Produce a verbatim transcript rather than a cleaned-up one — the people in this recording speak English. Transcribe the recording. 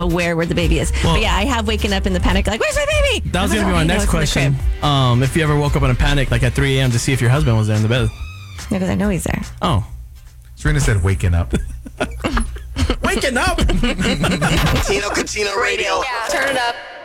aware where the baby is. Well, but yeah, I have waken up in the panic, like, where's my baby? That was going to be my I know next it's in the question. crib. Um, if you ever woke up in a panic, like at three a.m. to see if your husband was there in the bed. Yeah, because I know he's there. Oh. Serena said waking up. Waking up? Catino Catino Radio. Turn it up.